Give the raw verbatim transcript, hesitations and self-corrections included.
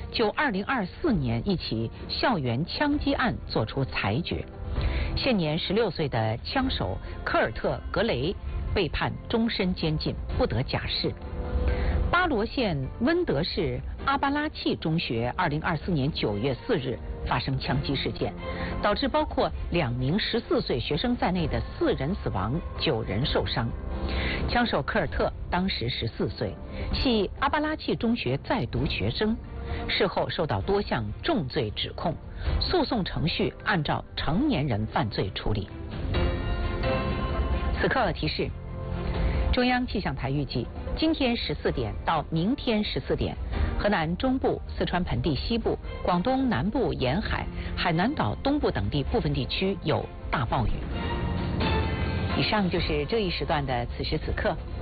就二零二四年一起校园枪击案作出裁决。现年十六岁的枪手科尔特·格雷被判终身监禁，不得假释。巴罗县温德市阿巴拉契中学二零二四年九月四日发生枪击事件，导致包括两名十四岁学生在内的四人死亡，九人受伤。枪手科尔特当时十四岁，系阿巴拉契中学在读学生。事后受到多项重罪指控，诉讼程序按照成年人犯罪处理。此刻提示：中央气象台预计，今天十四点到明天十四点，河南中部、四川盆地西部、广东南部沿海、海南岛东部等地部分地区有大暴雨。以上就是这一时段的此时此刻。